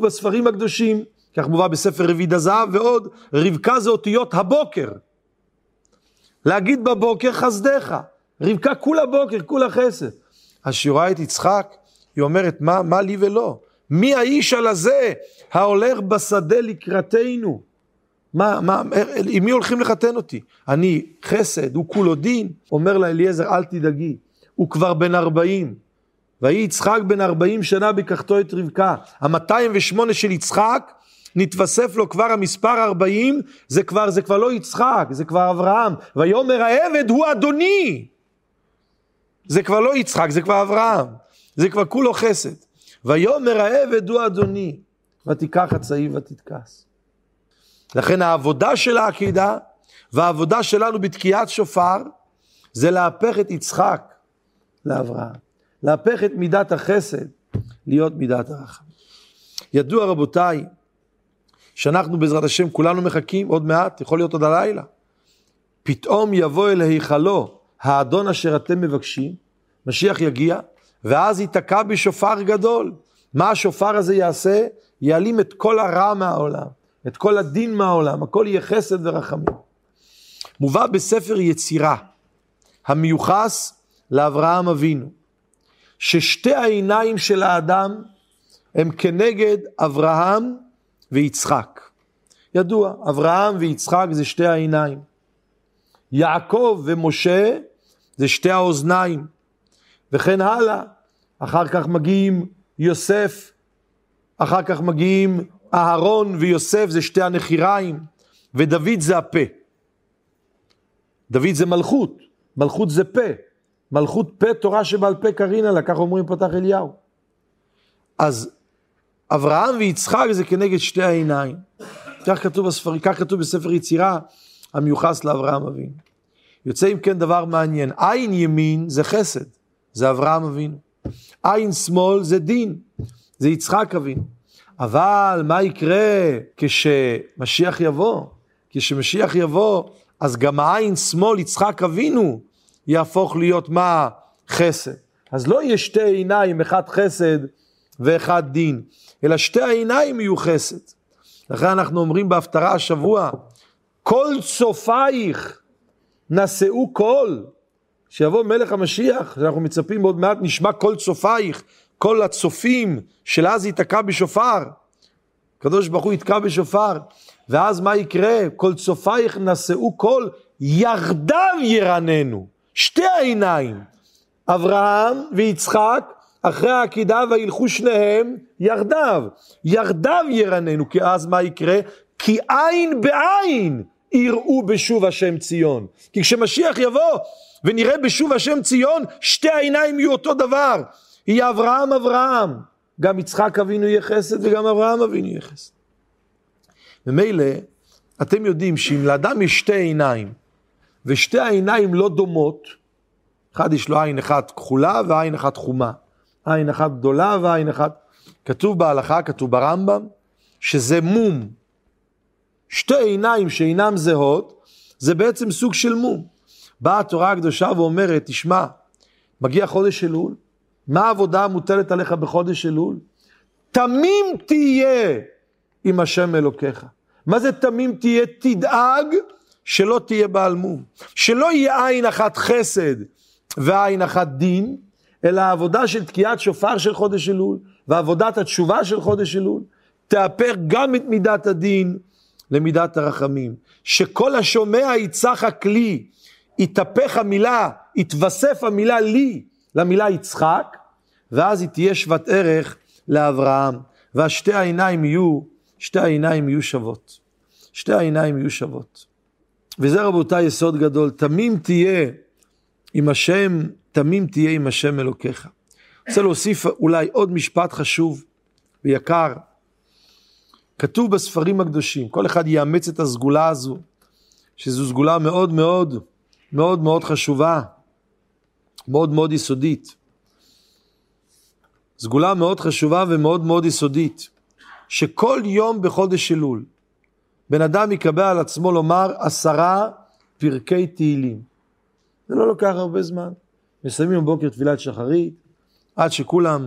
בספרים הקדושים, כך מובא בספר רביד הזהב ועוד, רבקה זה אותיות הבוקר. להגיד בבוקר חסדך, רבקה כולה בוקר, כולה חסד. אז שהיא רואה את יצחק, היא אומרת, מה לי ולא? מי האיש על הזה, ההולך בשדה לקראתנו? עם מי הולכים לחתן אותי? אני חסד, הוא כולו דין. אומר לה אליעזר, אל תדאגי, הוא כבר בן 40. ויהי יצחק בן 40 שנה בקחתו את רבקה. ה-208 של יצחק, נתווסף לו כבר המספר 40, זה כבר לא יצחק, זה כבר אברהם. ויאמר העבד הוא אדוני. זה כבר לא יצחק, זה כבר אברהם. זה כבר כולו חסד. ויאמר העבד הוא אדוני. ותיקח הצעיב ותתכס. לכן העבודה של העקידה, והעבודה שלנו בתקיעת שופר, זה להפך את יצחק לאברהם. להפך את מידת החסד, להיות מידת הרחמים. ידוע רבותיי, שאנחנו בעזרת השם כולנו מחכים עוד מעט, יכול להיות עוד הלילה. פתאום יבוא אל היכלו, האדון אשר אתם מבקשים, משיח יגיע, ואז ייתקע בשופר גדול. מה השופר הזה יעשה? יעלים את כל הרע מהעולם, את כל הדין מהעולם, הכל יהיה חסד ורחמים. מובא בספר יצירה, המיוחס לאברהם אבינו, ששתי העיניים של האדם הם כנגד אברהם ויצחק. ידוע, אברהם ויצחק זה שתי העיניים. יעקב ומשה זה שתי האוזניים. וכן הלאה. אחר כך מגיעים יוסף, אחר כך מגיעים אהרון ויוסף זה שתי הנחיריים, ודוד זה הפה. דוד זה מלכות, מלכות זה פה. מלכות פה תורה שבעל פה קרינה לה, כך אומרים פתח אליהו. אז אברהם ויצחק זה כנגד שתי העיניים. כך כתוב בספר, כך כתוב בספר יצירה המיוחס לאברהם אבינו. יוצא אם כן דבר מעניין, עין ימין זה חסד, זה אברהם אבינו. עין שמאל זה דין, זה יצחק אבינו. אבל מה יקרה כשמשיח יבוא? כשמשיח יבוא, אז גם העין שמאל יצחק אבינו יהפוך להיות מה? חסד. אז לא יהיה שתי עיניים, אחד חסד ואחד דין, אלא שתי העיניים יהיו חסד. לכן אנחנו אומרים בהפטרה השבוע, כל צופייך נשאו קול, שיבוא מלך המשיח, שאנחנו מצפים עוד מעט נשמע כל צופייך, כל הצופים של אז יתקע בשופר, הקדוש ברוך הוא יתקע בשופר, ואז מה יקרה? כל צופייך נשאו קול, יחדיו ירננו, שתי העיניים, אברהם ויצחק, אחרי העקידה וילכו שניהם יחדיו, יחדיו ירננו, כי אז מה יקרה? כי עין בעין יראו בשוב השם ציון, כי כשמשיח יבוא ונראה בשוב השם ציון, שתי העיניים יהיו אותו דבר, יהיה אברהם אברהם, גם יצחק אבינו יהיה חסד וגם אברהם אבינו יהיה חסד. ומילא, אתם יודעים שאם לאדם יש שתי עיניים, ושתי העיניים לא דומות, אחד יש לו עין אחת כחולה ועין אחת חומה, עין אחת גדולה ועין אחת, כתוב בהלכה, כתוב ברמב"ם, שזה מום. שתי עיניים שאינם זהות, זה בעצם סוג של מום. באה התורה הקדושה ואומרת, תשמע, מגיע חודש אלול, מה העבודה המוטלת עליך בחודש אלול? תמים תהיה עם השם אלוקיך. מה זה תמים תהיה? תדאג שלא תהיה בעל מום. שלא יהיה עין אחת חסד ועין אחת דין, אלא העבודה של תקיעת שופר של חודש אלול, ועבודת התשובה של חודש אלול, תהפך גם את מידת הדין למידת הרחמים. שכל השומע יצחק לי, יתהפך המילה, יתווסף המילה לי, למילה יצחק, ואז היא תהיה שוות ערך לאברהם, והשתי העיניים יהיו שוות. שתי העיניים יהיו שוות. וזה רבותיי יסוד גדול, תמים תהיה עם השם, תמים תהיה עם השם אלוקיך. רוצה להוסיף אולי עוד משפט חשוב ויקר. כתוב בספרים הקדושים, כל אחד יאמץ את הסגולה הזו, שזו סגולה מאוד מאוד מאוד מאוד חשובה, מאוד מאוד יסודית. סגולה מאוד חשובה ומאוד מאוד יסודית, שכל יום בחודש אלול, בן אדם יקבע על עצמו לומר 10 פרקי תהילים. זה לא לוקח הרבה זמן. מסיימים בבוקר תפילת שחרית, עד שכולם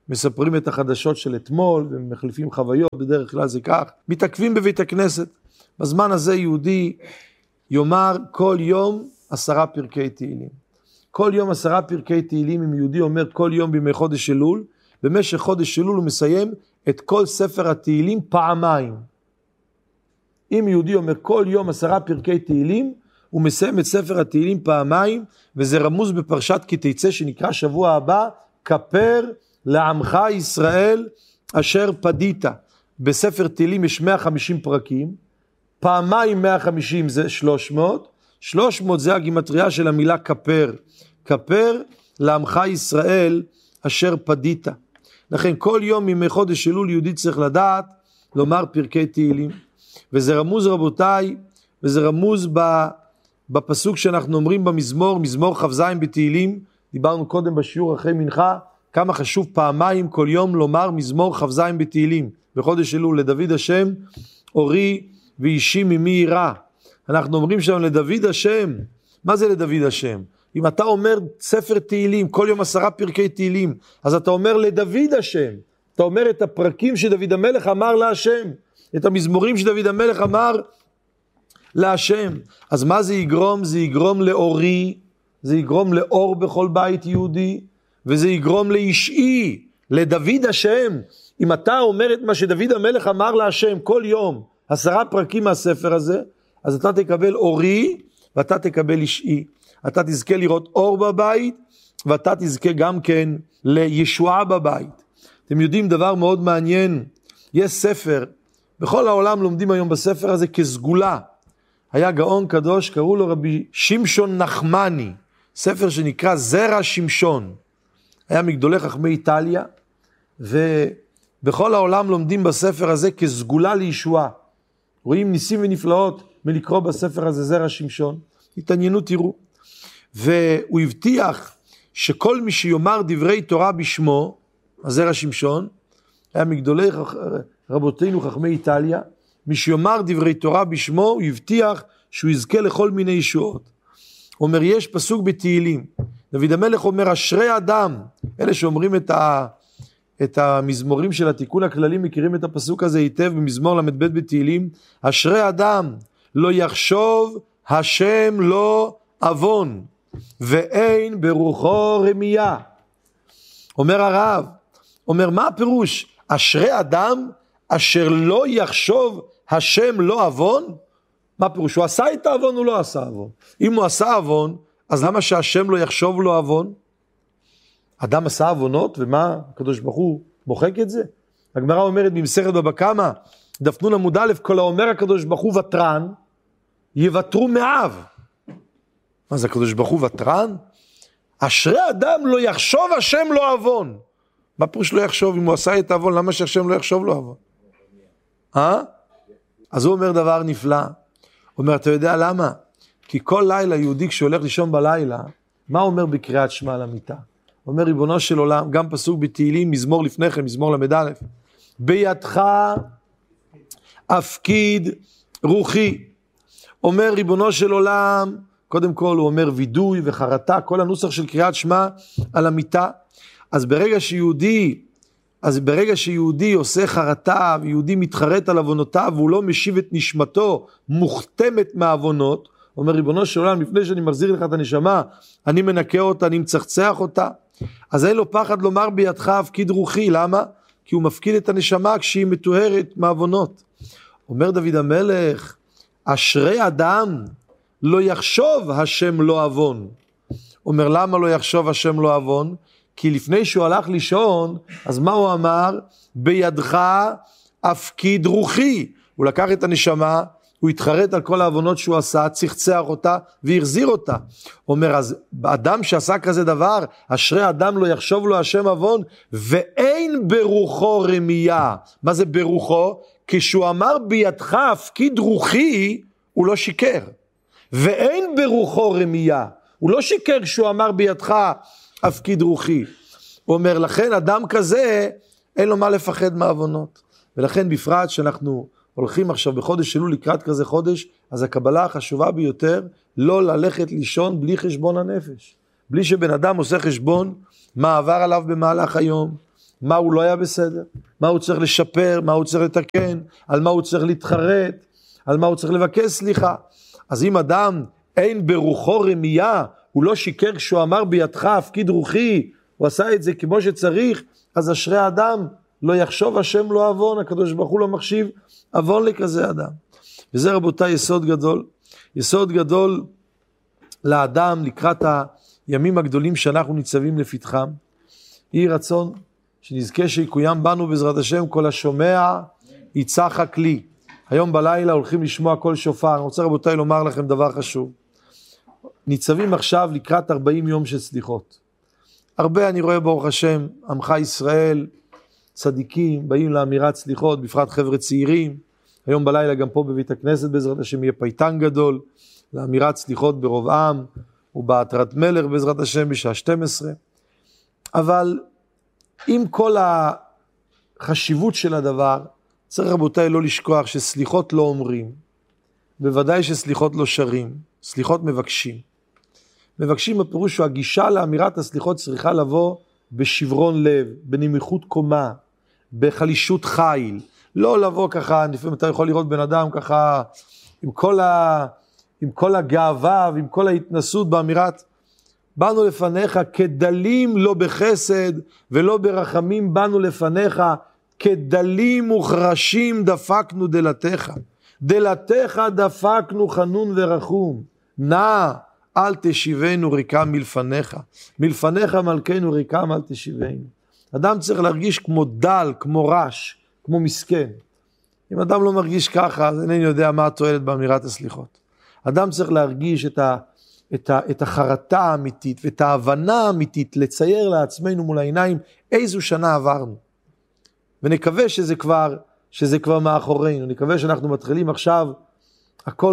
מספרים את החדשות של אתמול, ומחליפים חוויות, בדרך כלל זה כך, מתעכבים בבית הכנסת. בזמן הזה יהודי יאמר כל יום 10 פרקי תהילים. כל יום 10 פרקי תהילים, אם יהודי אומר כל יום בימי חודש אלול, במשך חודש אלול הוא מסיים את כל ספר התהילים פעמיים. אם יהודי אומר כל יום 10 פרקי תהילים, הוא מסיים את ספר התהילים פעמיים, וזה רמוז בפרשת כי תצא שנקרא שבוע הבא, כפר לעמך ישראל אשר פדית. בספר תהילים יש 150 פרקים, פעמיים 150 זה 300, 300 זה הגימטריה של המילה כפר, כפר לעמך ישראל אשר פדית. לכן כל יום מימי חודש אלול יהודי צריך לדעת לומר פרקי תהילים, וזה רמוז רבותיי, וזה רמוז בפסוק שאנחנו אומרים במזמור, מזמור כ"ז בתהילים, דיברנו קודם בשיעור אחרי מנחה, כמה חשוב פעמיים כל יום לומר מזמור כ"ז בתהילים, בחודש אלול לדוד השם, אורי ואישי ממי יירא. אנחנו אומרים שם לדוד השם, מה זה לדוד השם? אם אתה אומר ספר תהילים, כל יום 10 פרקי תהילים, אז אתה אומר לדוד השם, אתה אומר את הפרקים שדוד המלך אמר להשם, את המזמורים שדוד המלך אמר להשם. אז מה זה יגרום? זה יגרום לאורי, זה יגרום לאור בכל בית יהודי, וזה יגרום לאישי, לדוד השם. אם אתה אומר את מה שדוד המלך אמר להשם כל יום, 10 פרקים מהספר הזה, אז אתה תקבל אורי, ואתה תקבל אישי. אתה תזכה לראות אור בבית, ואתה תזכה גם כן לישועה בבית. אתם יודעים דבר מאוד מעניין, יש ספר, בכל העולם לומדים היום בספר הזה כסגולה. היה גאון קדוש, קראו לו רבי שמשון נחמני, ספר שנקרא זרע שמשון. היה מגדולי חכמי איטליה, ובכל העולם לומדים בספר הזה כסגולה לישועה. רואים ניסים ונפלאות מלקרוא בספר הזה זרע שמשון. התעניינו תראו. והוא הבטיח שכל מי שיאמר דברי תורה בשמו, הזרע שמשון, היה מגדולי רבותינו חכמי איטליה, מי שיאמר דברי תורה בשמו, הוא הבטיח שהוא יזכה לכל מיני ישועות. הוא אומר, יש פסוק בתהילים, דוד המלך אומר, אשרי אדם, אלה שאומרים את המזמורים של התיקון הכללי, מכירים את הפסוק הזה היטב, במזמור למד בתהילים, אשרי אדם, לא יחשוב השם לא אבון, ואין ברוחו רמייה. אומר הרב, אומר מה הפירוש? אשרי אדם אשר לא יחשוב השם לא אבון? מה הפירוש? הוא עשה את האבון, הוא לא עשה אבון. אם הוא עשה אבון, אז למה שהשם לא יחשוב לו אבון? אדם עשה אבונות, ומה הקדוש ברוך הוא מוחק את זה? הגמרא אומרת במסכת בבא קמא, דף נ עמוד א', כל האומר הקדוש ברוך הוא ותרן, יוותרו מאב. מה זה הקדוש ברוך הוא ותרן? אשרי אדם לא יחשוב השם לא אבון. מה פירוש לא יחשוב? אם הוא עשה את האבון, למה שהשם לא יחשוב לו אבון? אז הוא אומר דבר נפלא. הוא אומר, אתה יודע למה? כי כל לילה יהודי כשהולך לישון בלילה, מה אומר בקריאת שמע על המיטה? אומר ריבונו של עולם, גם פסוק בתהילים, מזמור לפני כן, מזמור למד א', בידך אפקיד רוחי. אומר ריבונו של עולם, קודם כל הוא אומר וידוי וחרטה, כל הנוסח של קריאת שמע על המיטה. אז ברגע שיהודי עושה חרטה, ויהודי מתחרט על עוונותיו, והוא לא משיב את נשמתו, מוכתמת מהעוונות, אומר ריבונו של עולם, לפני שאני מחזיר לך את הנשמה, אני מנקה אותה, אני מצחצח אותה. אז אין לו פחד לומר בידך הפקיד רוחי, למה? כי הוא מפקיד את הנשמה כשהיא מטוהרת מהעוונות. אומר דוד המלך, אשרי אדם לא יחשוב השם לא אבון. אומר למה לא יחשוב השם לא אבון? כי לפני שהוא הלך לישון, אז מה הוא אמר? בידך הפקיד רוחי. הוא לקח את הנשמה, הוא התחרט על כל העוונות שהוא עשה, צחצח אותה והחזיר אותה. הוא אומר, אז אדם שעשה כזה דבר, אשרי אדם לא יחשוב לו השם אבון, ואין ברוחו רמייה. מה זה ברוחו? כשהוא אמר בידך הפקיד רוחי, הוא לא שיקר. ואין ברוחו רמייה. הוא לא שיקר כשהוא אמר בידך הפקיד רוחי. הוא אומר, לכן אדם כזה, אין לו מה לפחד מהעוונות. ולכן בפרט שאנחנו הולכים עכשיו בחודש אלול לקראת כזה חודש, אז הקבלה החשובה ביותר, לא ללכת לישון בלי חשבון הנפש. בלי שבן אדם עושה חשבון, מה עבר עליו במהלך היום, מה הוא לא היה בסדר, מה הוא צריך לשפר, מה הוא צריך לתקן, על מה הוא צריך להתחרט, על מה הוא צריך לבקש סליחה. אז אם אדם אין ברוחו רמייה, הוא לא שיקר כשהוא אמר בידך הפקיד רוחי, הוא עשה את זה כמו שצריך, אז אשרי האדם לא יחשוב השם לא עוון, הקדוש ברוך הוא לא מחשיב עוון לכזה אדם. וזה רבותיי יסוד גדול, יסוד גדול לאדם לקראת הימים הגדולים שאנחנו ניצבים לפתחם. יהי רצון שנזכה שיקוים בנו בעזרת השם כל השומע יצחק לי. היום בלילה הולכים לשמוע כל שופר. אני רוצה רבותיי לומר לכם דבר חשוב. ניצבים עכשיו לקראת 40 יום של סליחות. הרבה אני רואה ברוך השם, עמך ישראל, צדיקים, באים לאמירת סליחות, בפרט חבר'ה צעירים. היום בלילה גם פה בבית הכנסת בעזרת השם יהיה פייטן גדול, לאמירת סליחות ברוב עם, ובהתרת מלך בעזרת השם בשעה 12. אבל עם כל החשיבות של הדבר, צריך רבותיי לא לשכוח שסליחות לא אומרים, בוודאי שסליחות לא שרים, סליחות מבקשים. מבקשים הפירוש הוא הגישה לאמירת הסליחות צריכה לבוא בשברון לב, בנמיכות קומה, בחלישות חיל, לא לבוא ככה, לפעמים אתה יכול לראות בן אדם ככה, עם כל הגאווה ועם כל ההתנסות באמירת, באנו לפניך כדלים לא בחסד ולא ברחמים באנו לפניך, כדלים וחרשים דפקנו דלתך, דלתך דפקנו חנון ורחום, נא אל תשיבנו ריקם מלפניך, מלפניך מלכנו ריקם אל תשיבנו. אדם צריך להרגיש כמו דל, כמו רש, כמו מסכן. אם אדם לא מרגיש ככה, אז אינני יודע מה התועלת באמירת הסליחות. אדם צריך להרגיש את החרטה האמיתית ואת ההבנה האמיתית, לצייר לעצמנו מול העיניים איזו שנה עברנו. ונקווה שזה כבר מאחורינו, נקווה שאנחנו מתחילים עכשיו, הכל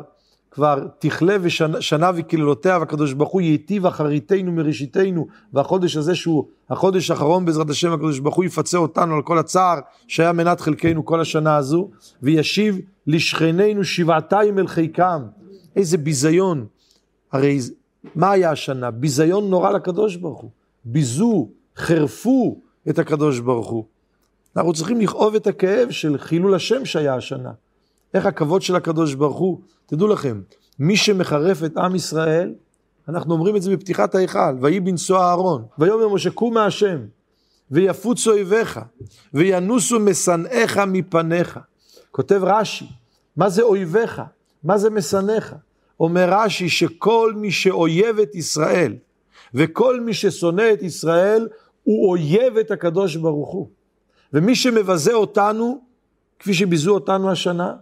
כבר תכלה ושנה וקללותיה, והקדוש ברוך הוא ייטיב אחריתנו מראשיתנו, והחודש הזה שהוא החודש האחרון בעזרת השם, הקדוש ברוך הוא יפצה אותנו על כל הצער שהיה מנת חלקנו כל השנה הזו, וישיב לשכנינו שבעתיים אל חיקם. איזה ביזיון. הרי מה היה השנה? ביזיון נורא לקדוש ברוך הוא. ביזו, חרפו את הקדוש ברוך הוא. אנחנו צריכים לכאוב את הכאב של חילול השם שהיה השנה. איך הכבוד של הקדוש ברוך הוא. תדעו לכם, מי שמחרף את עם ישראל, אנחנו אומרים את זה בפתיחת ההיכל, ויהי בנשוא אהרון, ויאמר משה קום מהשם, ויפוצו אויביך, וינוסו משנאיך מפניך. כותב רש"י, מה זה אויביך? מה זה משנאיך? אומר רש"י שכל מי שאויב את ישראל, וכל מי ששונא את ישראל, הוא אויב את הקדוש ברוך הוא. ומי שמבזה אותנו, כפי שביזו אותנו השנה,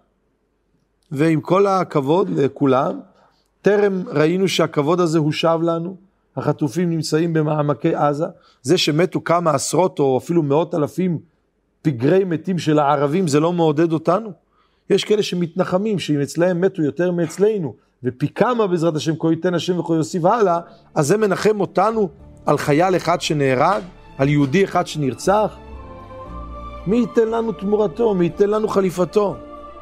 ועם כל הכבוד לכולם, טרם ראינו שהכבוד הזה הושב לנו, החטופים נמצאים במעמקי עזה, זה שמתו כמה עשרות או אפילו מאות אלפים פגרי מתים של הערבים, זה לא מעודד אותנו. יש כאלה שמתנחמים, שאם אצלהם מתו יותר מאצלנו, ופי כמה בעזרת השם כה ייתן השם וכה יוסיף הלאה, אז זה מנחם אותנו על חייל אחד שנהרג, על יהודי אחד שנרצח. מי ייתן לנו תמורתו, מי ייתן לנו חליפתו?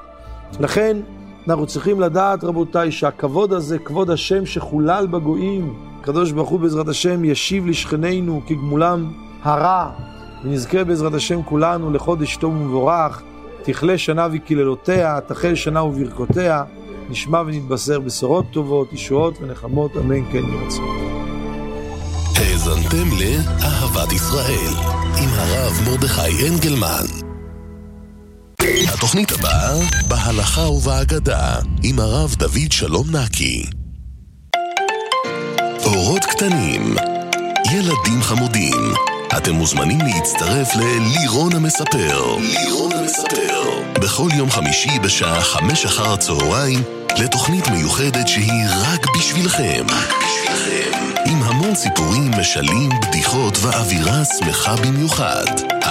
לכן אנחנו צריכים לדעת רבותיי שהכבוד הזה, כבוד השם שחולל בגויים, הקדוש ברוך הוא בעזרת השם ישיב לשכנינו כגמולם הרע, ונזכה בעזרת השם כולנו לחודש טוב ומבורך, תכלה שנה וקללותיה, תחל שנה וברכותיה, נשמע ונתבשר בשורות טובות, ישועות ונחמות, אמן כן יהי רצון. האזנתם לאהבת ישראל עם הרב מרדכי אנגלמן. התוכנית הבאה בהלכה ובאגדה עם הרב דוד שלום נקי. אורות קטנים, ילדים חמודים, אתם מוזמנים להצטרף ללירון המספר. לירון המספר בכל יום חמישי בשעה 5 אחר הצהריים לתוכנית מיוחדת שהיא רק בשבילכם. עם המון סיפורים, משלים, בדיחות ואווירה שמחה במיוחד.